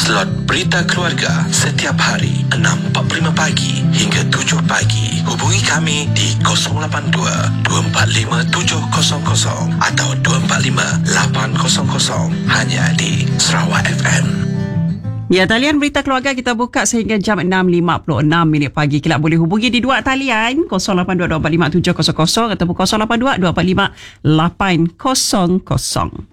Slot Berita Keluarga setiap hari 6.45 pagi hingga 7 pagi. Hubungi kami di 082 245 700 atau 245 800 hanya di Sarawak FM. Ya, talian Berita Keluarga kita buka sehingga jam 6.56 pagi. Kelak boleh hubungi di dua talian 082 245 700 ataupun 082 245 800.